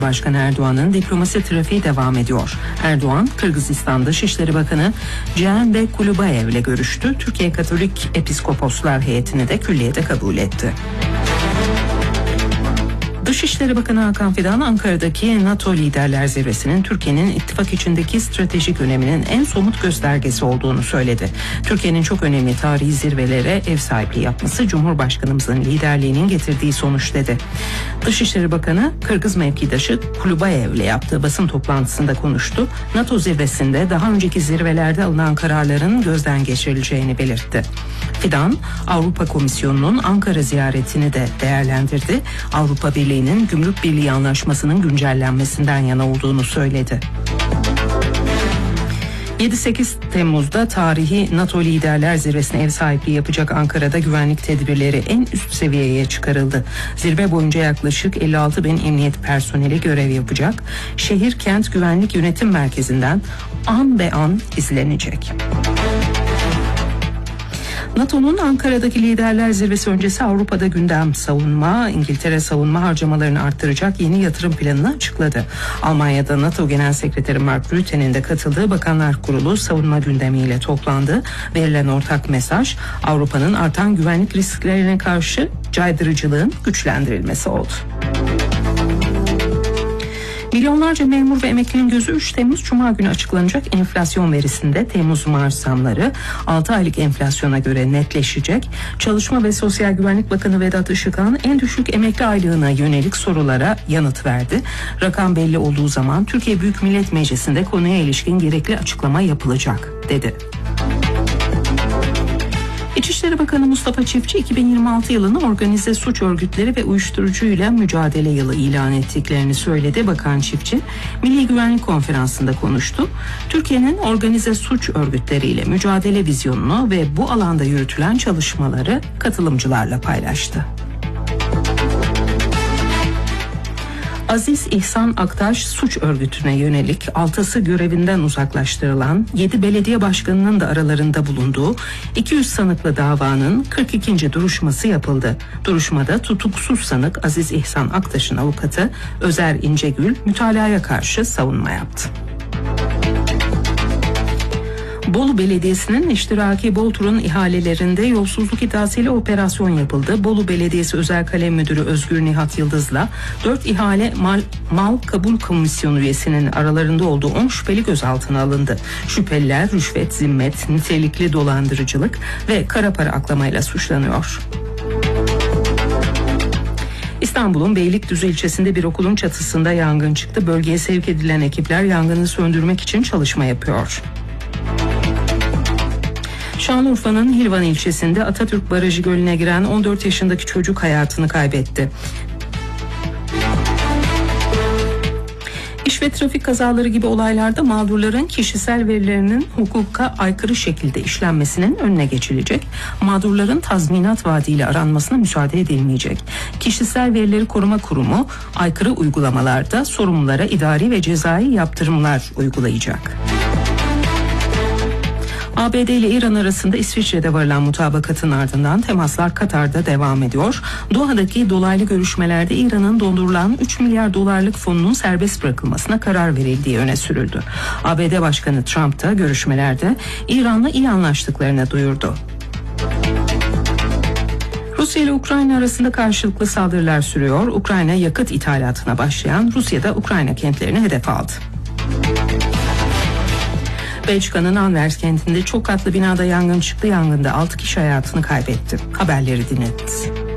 Başkan Erdoğan'ın diplomasi trafiği devam ediyor. Erdoğan, Kırgızistan Dışişleri Bakanı Cihanbek Kulubayev ile görüştü. Türkiye Katolik Episkoposlar Heyeti'ni de külliyede kabul etti. Dışişleri Bakanı Hakan Fidan, Ankara'daki NATO Liderler Zirvesi'nin Türkiye'nin ittifak içindeki stratejik öneminin en somut göstergesi olduğunu söyledi. Türkiye'nin çok önemli tarihi zirvelere ev sahipliği yapması Cumhurbaşkanımızın liderliğinin getirdiği sonuç dedi. Dışişleri Bakanı, Kırgız mevkidaşı Kulubayev ile yaptığı basın toplantısında konuştu. NATO zirvesinde daha önceki zirvelerde alınan kararların gözden geçirileceğini belirtti. Fidan, Avrupa Komisyonu'nun Ankara ziyaretini de değerlendirdi. Avrupa Birliği'nin Gümrük Birliği Anlaşması'nın güncellenmesinden yana olduğunu söyledi. 7-8 Temmuz'da tarihi NATO Liderler Zirvesi'ne ev sahipliği yapacak Ankara'da güvenlik tedbirleri en üst seviyeye çıkarıldı. Zirve boyunca yaklaşık 56 bin emniyet personeli görev yapacak. Şehir Kent Güvenlik Yönetim Merkezi'nden an be an izlenecek. NATO'nun Ankara'daki Liderler Zirvesi öncesi Avrupa'da gündem savunma, İngiltere savunma harcamalarını arttıracak yeni yatırım planını açıkladı. Almanya'da NATO Genel Sekreteri Mark Rutte'nin de katıldığı Bakanlar Kurulu savunma gündemiyle toplandı. Verilen ortak mesaj, Avrupa'nın artan güvenlik risklerine karşı caydırıcılığın güçlendirilmesi oldu. Milyonlarca memur ve emeklinin gözü 3 Temmuz Cuma günü açıklanacak enflasyon verisinde. Temmuz-Mart zamları 6 aylık enflasyona göre netleşecek. Çalışma ve Sosyal Güvenlik Bakanı Vedat Işıkhan en düşük emekli aylığına yönelik sorulara yanıt verdi. Rakam belli olduğu zaman Türkiye Büyük Millet Meclisi'nde konuya ilişkin gerekli açıklama yapılacak dedi. İçişleri Bakanı Mustafa Çiftçi 2026 yılını organize suç örgütleri ve uyuşturucuyla mücadele yılı ilan ettiklerini söyledi. Bakan Çiftçi Milli Güvenlik Konferansı'nda konuştu. Türkiye'nin organize suç örgütleriyle mücadele vizyonunu ve bu alanda yürütülen çalışmaları katılımcılarla paylaştı. Aziz İhsan Aktaş suç örgütüne yönelik 6'sı görevinden uzaklaştırılan 7 belediye başkanının da aralarında bulunduğu 200 sanıklı davanın 42. duruşması yapıldı. Duruşmada tutuksuz sanık Aziz İhsan Aktaş'ın avukatı Özer İncegül mütalaya karşı savunma yaptı. Bolu Belediyesi'nin iştiraki Boltur'un ihalelerinde yolsuzluk iddiasıyla operasyon yapıldı. Bolu Belediyesi Özel Kalem Müdürü Özgür Nihat Yıldız'la 4 ihale mal kabul komisyonu üyesinin aralarında olduğu 10 şüpheli gözaltına alındı. Şüpheliler rüşvet, zimmet, nitelikli dolandırıcılık ve kara para aklamayla suçlanıyor. İstanbul'un Beylikdüzü ilçesinde bir okulun çatısında yangın çıktı. Bölgeye sevk edilen ekipler yangını söndürmek için çalışma yapıyor. Şanlıurfa'nın Hilvan ilçesinde Atatürk Barajı Gölü'ne giren 14 yaşındaki çocuk hayatını kaybetti. İş ve trafik kazaları gibi olaylarda mağdurların kişisel verilerinin hukuka aykırı şekilde işlenmesinin önüne geçilecek. Mağdurların tazminat vaadiyle aranmasına müsaade edilmeyecek. Kişisel Verileri Koruma Kurumu aykırı uygulamalarda sorumlulara idari ve cezai yaptırımlar uygulayacak. ABD ile İran arasında İsviçre'de varılan mutabakatın ardından temaslar Katar'da devam ediyor. Doha'daki dolaylı görüşmelerde İran'ın dondurulan 3 milyar dolarlık fonunun serbest bırakılmasına karar verildiği öne sürüldü. ABD Başkanı Trump da görüşmelerde İran'la iyi anlaştıklarını duyurdu. Rusya ile Ukrayna arasında karşılıklı saldırılar sürüyor. Ukrayna yakıt ithalatına başlayan Rusya'da Ukrayna kentlerini hedef aldı. Belçika'nın Anvers kentinde çok katlı binada yangın çıktı. Yangında 6 kişi hayatını kaybetti. Haberleri dinlediniz.